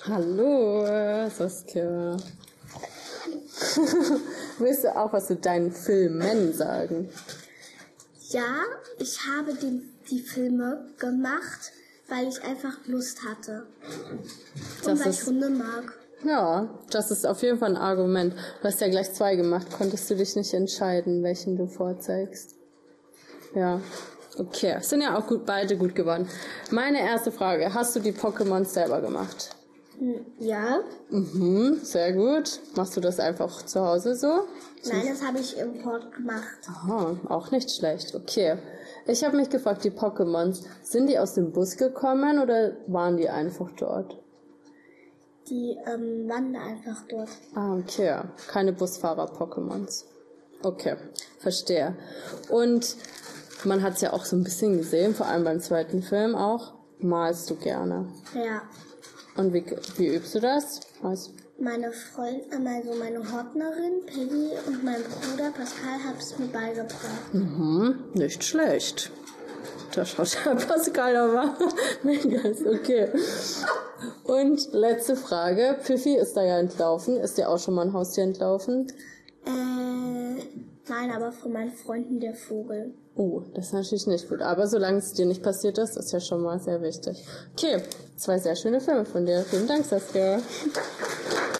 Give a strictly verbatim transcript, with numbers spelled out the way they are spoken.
Hallo, Saskia. Willst du auch was zu deinen Filmen sagen? Ja, ich habe die, die Filme gemacht, weil ich einfach Lust hatte. Und Das weil ist, ich Hunde mag. Ja, das ist auf jeden Fall ein Argument. Du hast ja gleich zwei gemacht. Konntest du dich nicht entscheiden, welchen du vorzeigst? Ja, okay. Sind ja auch gut, beide gut geworden. Meine erste Frage. Hast du die Pokémon selber gemacht? Ja. Mhm, sehr gut. Machst du das einfach zu Hause so? Nein, das habe ich im Port gemacht. Aha, auch nicht schlecht. Okay. Ich habe mich gefragt, die Pokémons, sind die aus dem Bus gekommen oder waren die einfach dort? Die ähm, waren da einfach dort. Ah, okay. Keine Busfahrer-Pokémons. Okay, verstehe. Und man hat es ja auch so ein bisschen gesehen, vor allem beim zweiten Film auch. Malst du gerne? Ja. Und wie, wie übst du das? Was? Meine Freundin, also meine Hortnerin, Peggy und mein Bruder Pascal haben es mir beigebracht. Mhm, nicht schlecht. Da schaut der Pascal aber mega, okay. Und letzte Frage. Pfiffi ist da ja entlaufen. Ist dir auch schon mal ein Haustier entlaufen? Äh, nein, aber von meinen Freunden der Vogel. Oh, das ist natürlich nicht gut. Aber solange es dir nicht passiert ist, ist ja schon mal sehr wichtig. Okay, zwei sehr schöne Filme von dir. Vielen Dank, Saskia.